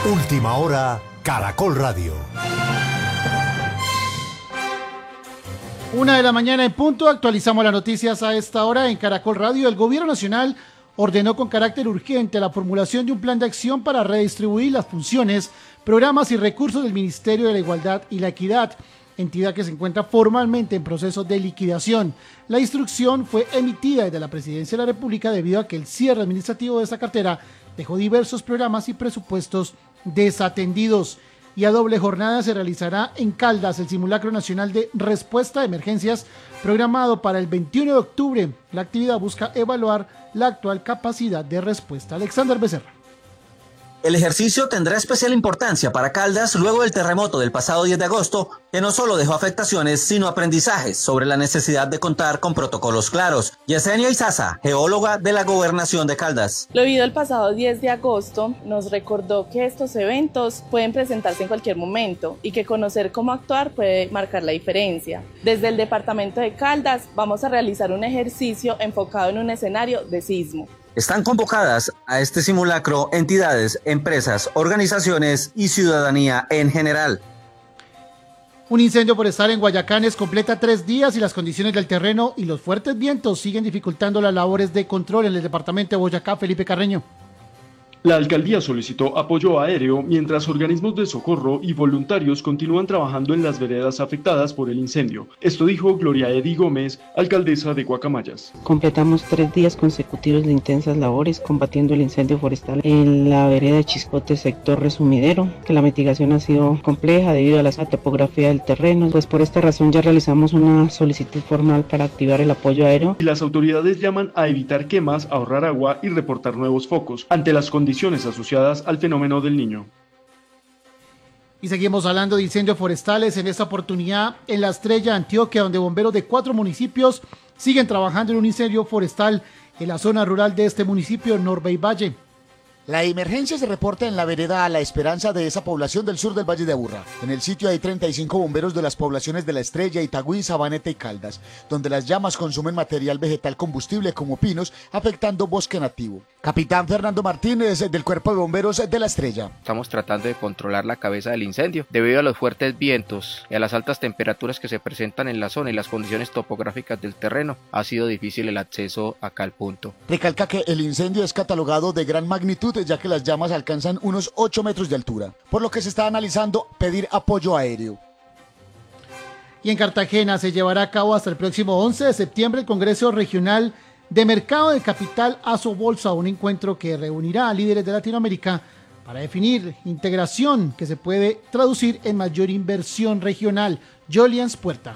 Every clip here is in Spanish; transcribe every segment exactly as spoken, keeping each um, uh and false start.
Última hora, Caracol Radio. Una de la mañana en punto, actualizamos las noticias a esta hora en Caracol Radio. El Gobierno Nacional ordenó con carácter urgente la formulación de un plan de acción para redistribuir las funciones, programas y recursos del Ministerio de la Igualdad y la Equidad, entidad que se encuentra formalmente en proceso de liquidación. La instrucción fue emitida desde la Presidencia de la República debido a que el cierre administrativo de esta cartera dejó diversos programas y presupuestos desatendidos. Y a doble jornada se realizará en Caldas el simulacro nacional de respuesta a emergencias programado para el veintiuno de octubre. La actividad busca evaluar la actual capacidad de respuesta. Alexander Becerra. El ejercicio tendrá especial importancia para Caldas luego del terremoto del pasado diez de agosto, que no solo dejó afectaciones, sino aprendizajes sobre la necesidad de contar con protocolos claros. Yesenia Izaza, geóloga de la Gobernación de Caldas. Lo vivido el pasado diez de agosto nos recordó que estos eventos pueden presentarse en cualquier momento y que conocer cómo actuar puede marcar la diferencia. Desde el departamento de Caldas vamos a realizar un ejercicio enfocado en un escenario de sismo. Están convocadas a este simulacro entidades, empresas, organizaciones y ciudadanía en general. Un incendio forestal en Guayacanes completa tres días y las condiciones del terreno y los fuertes vientos siguen dificultando las labores de control en el departamento de Boyacá. Felipe Carreño. La alcaldía solicitó apoyo aéreo mientras organismos de socorro y voluntarios continúan trabajando en las veredas afectadas por el incendio. Esto dijo Gloria Edi Gómez, alcaldesa de Guacamayas. Completamos tres días consecutivos de intensas labores combatiendo el incendio forestal en la vereda de Chiscote, sector Resumidero, que la mitigación ha sido compleja debido a la topografía del terreno. Pues por esta razón ya realizamos una solicitud formal para activar el apoyo aéreo. Y las autoridades llaman a evitar quemas, ahorrar agua y reportar nuevos focos ante las condiciones asociadas al fenómeno del Niño. Y seguimos hablando de incendios forestales, en esta oportunidad en La Estrella, Antioquia, donde bomberos de cuatro municipios siguen trabajando en un incendio forestal en la zona rural de este municipio, Norbey Valle. La emergencia se reporta en la vereda A La Esperanza de esa población del sur del Valle de Aburrá. En el sitio hay treinta y cinco bomberos de las poblaciones de La Estrella, Itagüí, Sabaneta y Caldas, donde las llamas consumen material vegetal combustible como pinos, afectando bosque nativo. Capitán Fernando Martínez, del Cuerpo de Bomberos de La Estrella. Estamos tratando de controlar la cabeza del incendio. Debido a los fuertes vientos y a las altas temperaturas que se presentan en la zona y las condiciones topográficas del terreno, ha sido difícil el acceso acá al punto. Recalca que el incendio es catalogado de gran magnitud, ya que las llamas alcanzan unos ocho metros de altura, por lo que se está analizando pedir apoyo aéreo. Y en Cartagena se llevará a cabo hasta el próximo once de septiembre el Congreso Regional de Mercado de Capital Aso Bolsa, un encuentro que reunirá a líderes de Latinoamérica para definir integración que se puede traducir en mayor inversión regional. Jolians Puerta.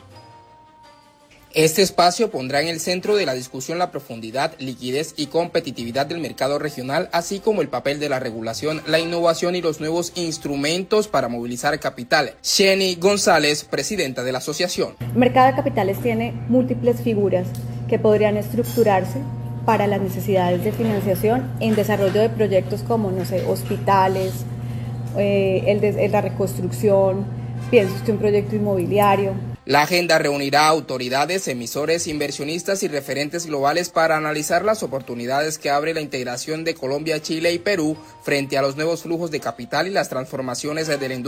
Este espacio pondrá en el centro de la discusión la profundidad, liquidez y competitividad del mercado regional, así como el papel de la regulación, la innovación y los nuevos instrumentos para movilizar capital. Sheni González, presidenta de la asociación. El mercado de capitales tiene múltiples figuras que podrían estructurarse para las necesidades de financiación en desarrollo de proyectos como, no sé, hospitales, eh, el de, la reconstrucción, piensa usted un proyecto inmobiliario. La agenda reunirá autoridades, emisores, inversionistas y referentes globales para analizar las oportunidades que abre la integración de Colombia, Chile y Perú frente a los nuevos flujos de capital y las transformaciones de la industria.